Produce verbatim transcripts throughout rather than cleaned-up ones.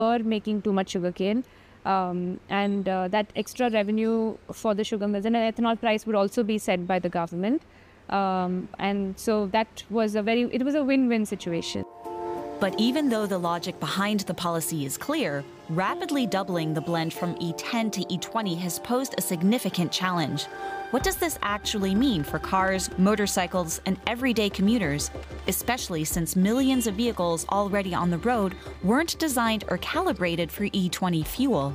were making too much sugarcane. Um, and uh, that extra revenue for the sugar mills and an ethanol price would also be set by the government. Um, and so that was a very, it was a win-win situation. But even though the logic behind the policy is clear, rapidly doubling the blend from E ten to E twenty has posed a significant challenge. What does this actually mean for cars, motorcycles, and everyday commuters, especially since millions of vehicles already on the road weren't designed or calibrated for E twenty fuel?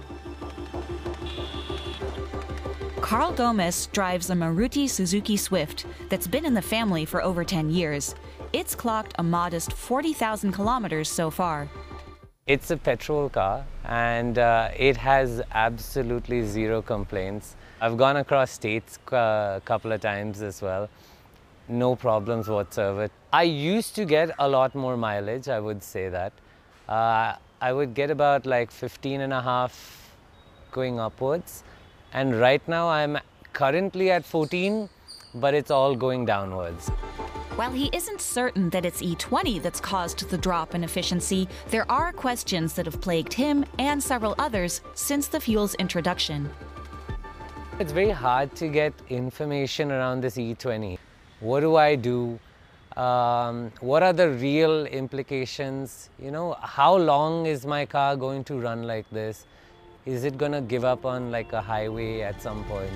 Carl Gomez drives a Maruti Suzuki Swift that's been in the family for over ten years. It's clocked a modest forty thousand kilometers so far. It's a petrol car, and uh, it has absolutely zero complaints. I've gone across states a uh, couple of times as well. No problems whatsoever. I used to get a lot more mileage, I would say that. Uh, I would get about like fifteen and a half going upwards. And right now I'm currently at fourteen, but it's all going downwards. While he isn't certain that it's E twenty that's caused the drop in efficiency, there are questions that have plagued him and several others since the fuel's introduction. It's very hard to get information around this E twenty. What do I do? Um, what are the real implications? You know, how long is my car going to run like this? Is it going to give up on like a highway at some point?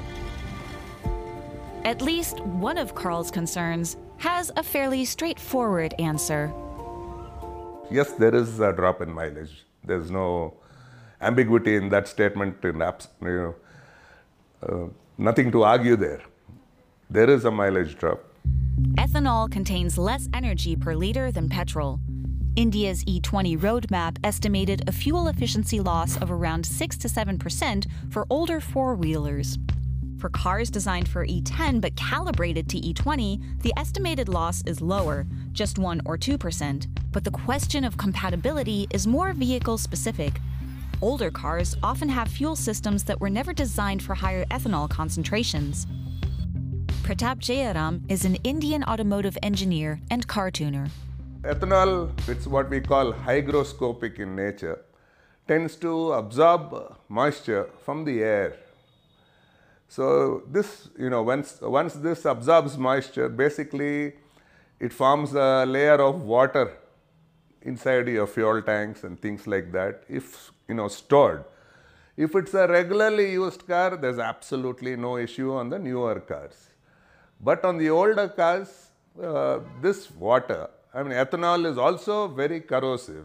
At least one of Carl's concerns has a fairly straightforward answer. Yes, there is a drop in mileage. There's no ambiguity in that statement. In abs you know, uh, nothing to argue there. There is a mileage drop. Ethanol contains less energy per liter than petrol. India's E twenty roadmap estimated a fuel efficiency loss of around six to seven percent for older four-wheelers. For cars designed for E ten but calibrated to E twenty, the estimated loss is lower, just one or two percent. But the question of compatibility is more vehicle-specific. Older cars often have fuel systems that were never designed for higher ethanol concentrations. Pratap Jayaram is an Indian automotive engineer and car tuner. Ethanol, it's what we call hygroscopic in nature, tends to absorb moisture from the air. So this, you know, once, once this absorbs moisture, basically it forms a layer of water inside your fuel tanks and things like that, if, you know, stored. If it's a regularly used car, there's absolutely no issue on the newer cars. But on the older cars, uh, this water, I mean, ethanol is also very corrosive.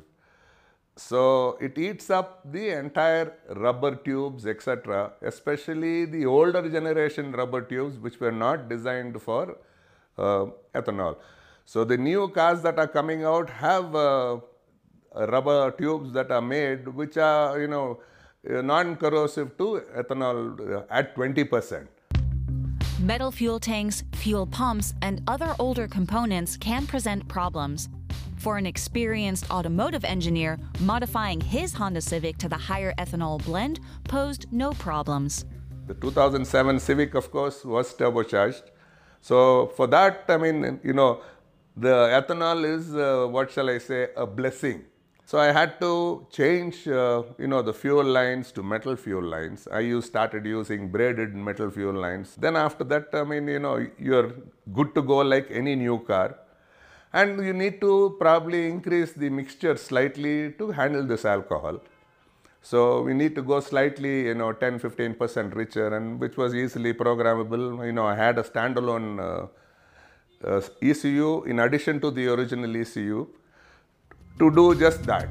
So it eats up the entire rubber tubes, et cetera, especially the older generation rubber tubes which were not designed for uh, ethanol. So the new cars that are coming out have uh, rubber tubes that are made which are, you know, non-corrosive to ethanol at twenty percent. Metal fuel tanks, fuel pumps, and other older components can present problems. For an experienced automotive engineer, modifying his Honda Civic to the higher ethanol blend posed no problems. The two thousand seven Civic, of course, was turbocharged. So for that, I mean, you know, the ethanol is, uh, what shall I say, a blessing. So I had to change, uh, you know, the fuel lines to metal fuel lines. I used, started using braided metal fuel lines. Then after that, I mean, you know, you're good to go like any new car. And you need to probably increase the mixture slightly to handle this alcohol. So we need to go slightly, you know, ten to fifteen percent richer, and which was easily programmable. You know, I had a standalone uh, uh, E C U in addition to the original E C U to do just that.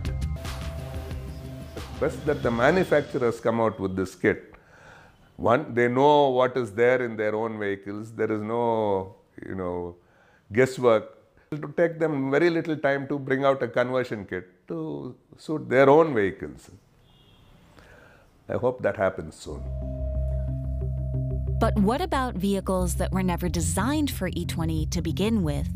Best that the manufacturers come out with this kit. One, they know what is there in their own vehicles. There is no, you know, guesswork. It will take them very little time to bring out a conversion kit to suit their own vehicles. I hope that happens soon. But what about vehicles that were never designed for E twenty to begin with?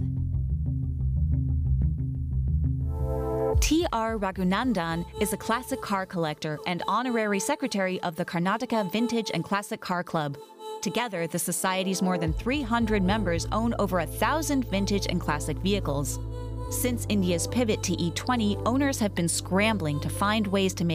T R Raghunandan is a classic car collector and honorary secretary of the Karnataka Vintage and Classic Car Club. Together, the Society's more than three hundred members own over a thousand vintage and classic vehicles. Since India's pivot to E twenty, owners have been scrambling to find ways to make